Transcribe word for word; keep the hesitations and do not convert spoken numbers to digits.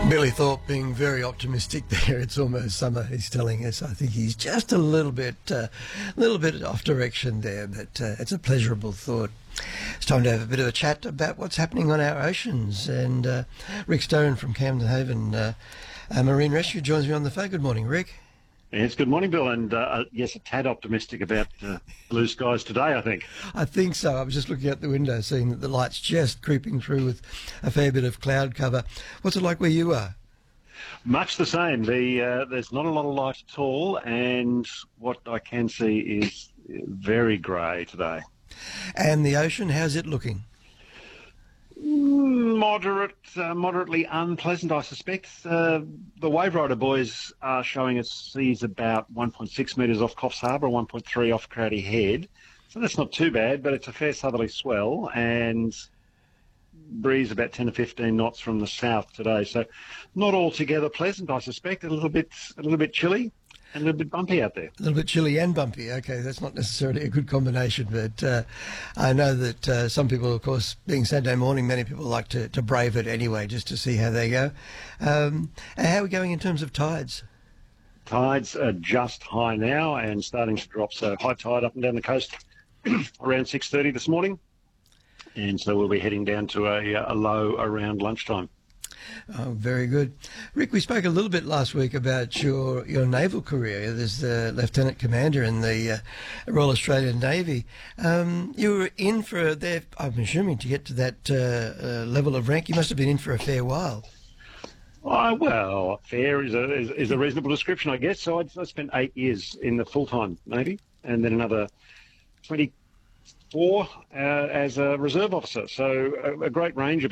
Billy Thorpe being very optimistic there. It's almost summer, he's telling us. I think he's just a little bit uh, little bit off direction there, but uh, it's a pleasurable thought. It's time to have a bit of a chat about what's happening on our oceans. And uh, Rick Stone from Camden Haven uh, uh, Marine Rescue joins me on the phone. Good morning, Rick. Yes, good morning, Bill. And uh, yes, a tad optimistic about uh, blue skies today, I think. I think so. I was just looking out the window, seeing that the light's just creeping through with a fair bit of cloud cover. What's it like where you are? Much the same. The uh, there's not a lot of light at all, and what I can see is very grey today. And the ocean, how's it looking? Moderate, uh, moderately unpleasant, I suspect. Uh, the Wave Rider boys are showing us seas about one point six metres off Coffs Harbour, one point three off Crowdy Head. So that's not too bad, but it's a fair southerly swell and breeze about ten to fifteen knots from the south today. So not altogether pleasant, I suspect. A little bit, a little bit chilly. And a little bit bumpy out there. A little bit chilly and bumpy. Okay, that's not necessarily a good combination, but uh, I know that uh, some people, of course, being Saturday morning, many people like to, to brave it anyway, just to see how they go. Um, and how are we going in terms of tides? Tides are just high now and starting to drop. So high tide up and down the coast around six thirty this morning. And so we'll be heading down to a, a low around lunchtime. Oh, very good. Rick, we spoke a little bit last week about your, your naval career. There's the Lieutenant Commander in the uh, Royal Australian Navy. Um, you were in for, there, I'm assuming, to get to that uh, uh, level of rank, you must have been in for a fair while. Oh, well, fair is a, is, is a reasonable description, I guess. So I, I spent eight years in the full-time Navy and then another twenty-four uh, as a reserve officer. So a, a great range of